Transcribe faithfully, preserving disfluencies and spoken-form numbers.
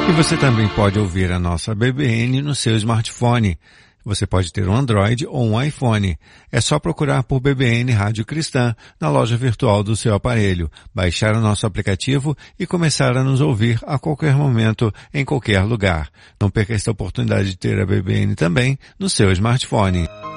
E você também pode ouvir a nossa B B N no seu smartphone. Você pode ter um Android ou um iPhone. É só procurar por B B N Rádio Cristã na loja virtual do seu aparelho, baixar o nosso aplicativo e começar a nos ouvir a qualquer momento, em qualquer lugar. Não perca esta oportunidade de ter a B B N também no seu smartphone.